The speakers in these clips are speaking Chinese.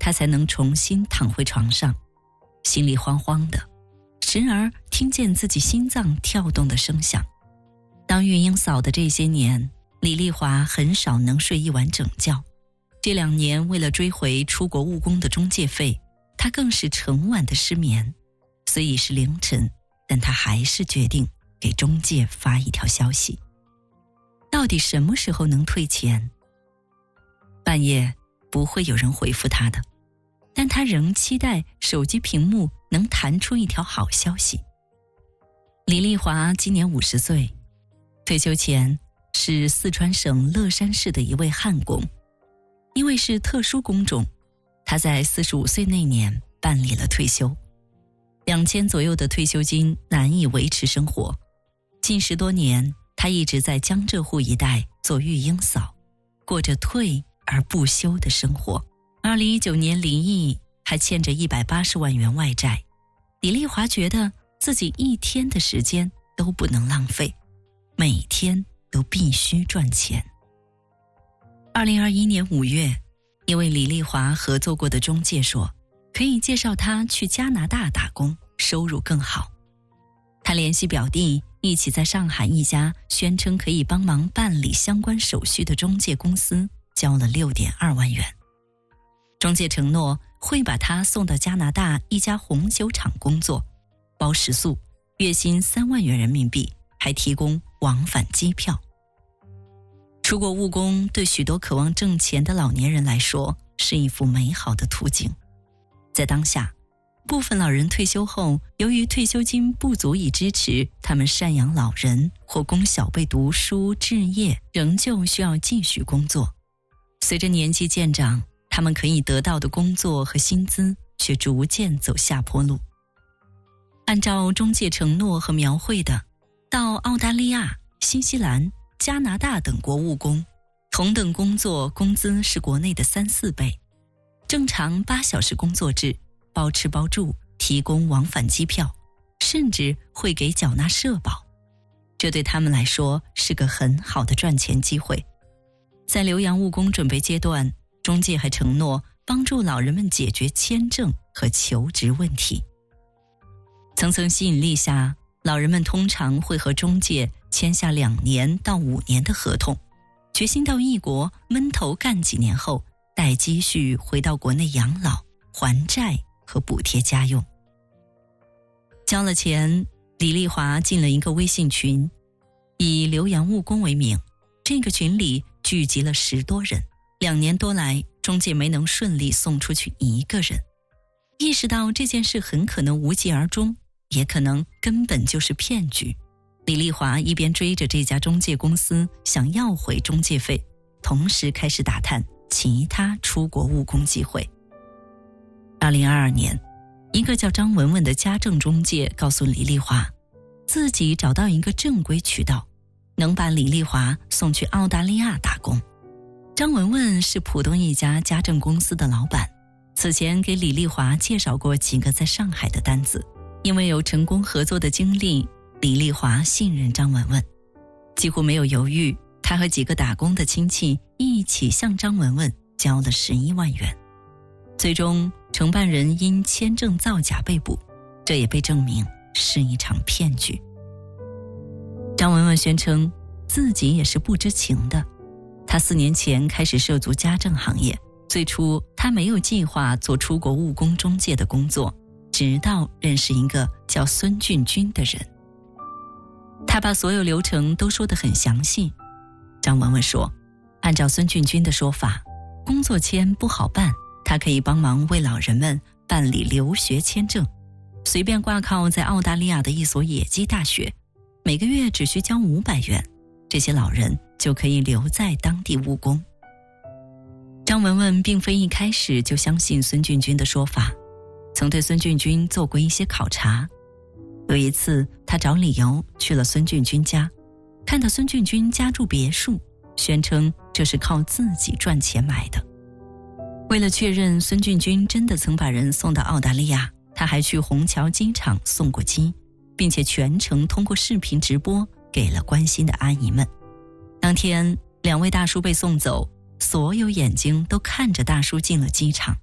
他才能重新躺回床上，心里慌慌的，时而听见自己心脏跳动的声响。当育婴嫂的这些年，李丽华很少能睡一晚整觉。这2年为了追回出国务工的中介费，她更是成晚的失眠。虽已是凌晨，但她还是决定给中介发一条消息。到底什么时候能退钱？半夜不会有人回复她的，但她仍期待手机屏幕能弹出一条好消息。李丽华今年50岁，退休前是四川省乐山市的一位焊工。因为是特殊工种，他在45岁那年办理了退休。2000左右的退休金难以维持生活，近10多年，他一直在江浙沪一带做育婴嫂，过着退而不休的生活。2019年离异，还欠着180万元外债。李丽华觉得自己一天的时间都不能浪费，每天都必须赚钱。2021年5月，一位李丽华合作过的中介说，可以介绍他去加拿大打工，收入更好。他联系表弟，一起在上海一家宣称可以帮忙办理相关手续的中介公司交了6.2万元。中介承诺会把他送到加拿大一家红酒厂工作，包食宿，月薪3万元人民币，还提供往返机票。出国务工对许多渴望挣钱的老年人来说是一幅美好的图景。在当下，部分老人退休后，由于退休金不足以支持他们赡养老人或供小辈读书置业，仍旧需要继续工作。随着年纪渐长，他们可以得到的工作和薪资却逐渐走下坡路。按照中介承诺和描绘的，到澳大利亚、新西兰、加拿大等国务工，同等工作工资是国内的3、4倍，正常8小时工作制，包吃包住，提供往返机票，甚至会给缴纳社保。这对他们来说是个很好的赚钱机会。在留洋务工准备阶段，中介还承诺帮助老人们解决签证和求职问题。层层吸引力下，老人们通常会和中介签下2年到5年的合同，决心到异国闷头干几年后，带积蓄回到国内养老、还债和补贴家用。交了钱，李丽华进了一个微信群，以留洋务工为名，这个群里聚集了10多人。2年多来，中介没能顺利送出去一个人。意识到这件事很可能无疾而终，也可能根本就是骗局，李丽华一边追着这家中介公司想要回中介费，同时开始打探其他出国务工机会。2022年，一个叫张文文的家政中介告诉李丽华，自己找到一个正规渠道，能把李丽华送去澳大利亚打工。张文文是浦东一家家政公司的老板，此前给李丽华介绍过几个在上海的单子。因为有成功合作的经历，李丽华信任张文文，几乎没有犹豫，他和几个打工的亲戚一起向张文文交了11万元。最终，承办人因签证造假被捕，这也被证明是一场骗局。张文文宣称自己也是不知情的，他4年前开始涉足家政行业，最初他没有计划做出国务工中介的工作，直到认识一个叫孙俊军的人。他把所有流程都说得很详细。张文文说，按照孙俊军的说法，工作签不好办，他可以帮忙为老人们办理留学签证，随便挂靠在澳大利亚的一所野鸡大学，每个月只需交500元，这些老人就可以留在当地务工。张文文并非一开始就相信孙俊军的说法，曾对孙俊军做过一些考察。有一次，他找理由去了孙俊军家，看到孙俊军家住别墅，宣称这是靠自己赚钱买的。为了确认孙俊军真的曾把人送到澳大利亚，他还去虹桥机场送过机，并且全程通过视频直播给了关心的阿姨们。当天，2位大叔被送走，所有眼睛都看着大叔进了机场。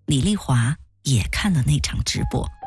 李丽华也看了那场直播。